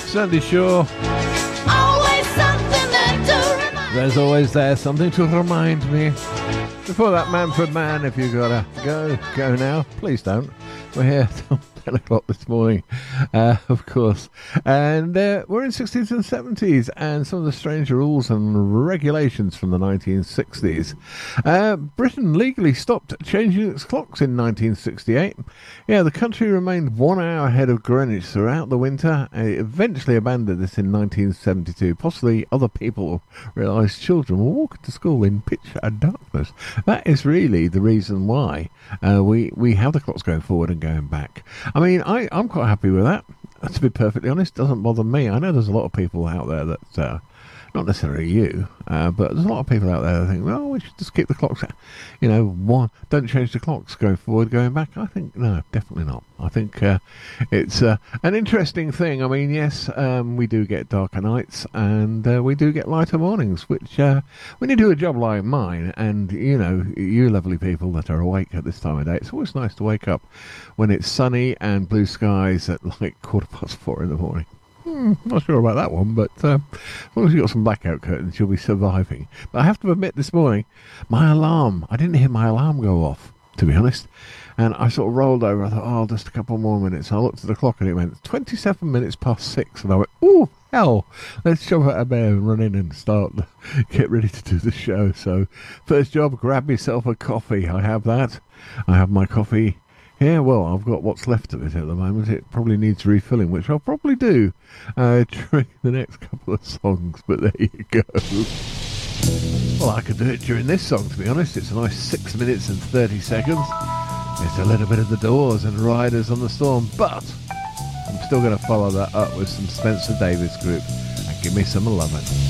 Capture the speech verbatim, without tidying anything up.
Sandy Shaw. Always something there to remind There's always there something to remind me. Before that, Manfred Mann, if you gotta go, go now. Please don't. We're here till ten o'clock this morning, uh, of course. And uh, we're in sixties and seventies, and some of the strange rules and regulations from the nineteen sixties. Uh, Britain legally stopped changing its clocks in nineteen sixty-eight. Yeah, the country remained one hour ahead of Greenwich throughout the winter. It eventually abandoned this in nineteen seventy-two. Possibly other people realised children were walking to school in pitch darkness. That is really the reason why uh, we, we have the clocks going forward and going back. I mean, I, I'm quite happy with that. To be perfectly honest, doesn't bother me. I know there's a lot of people out there that, uh, not necessarily you, uh, but there's a lot of people out there that think, well, we should just keep the clocks, you know, one, don't change the clocks going forward, going back. I think, no, definitely not. I think uh, it's uh, an interesting thing. I mean, yes, um, we do get darker nights and uh, we do get lighter mornings, which uh, when you do a job like mine and, you know, you lovely people that are awake at this time of day, it's always nice to wake up when it's sunny and blue skies at like quarter past four in the morning. Hmm, not sure about that one, but uh, as long as you've got some blackout curtains, you'll be surviving. But I have to admit this morning, my alarm, I didn't hear my alarm go off, to be honest. And I sort of rolled over. I thought, oh, just a couple more minutes. I looked at the clock and it went twenty-seven minutes past six. And I went, ooh, hell, let's jump out of bed and run in and start, get ready to do the show. So first job, grab yourself a coffee. I have that. I have my coffee. Yeah, well, I've got what's left of it at the moment. It probably needs refilling, which I'll probably do uh, during the next couple of songs, but there you go. Well, I could do it during this song, to be honest. It's a nice six minutes and thirty seconds. It's a little bit of the Doors and Riders on the Storm, but I'm still going to follow that up with some Spencer Davis Group and Give Me Some Lovin'.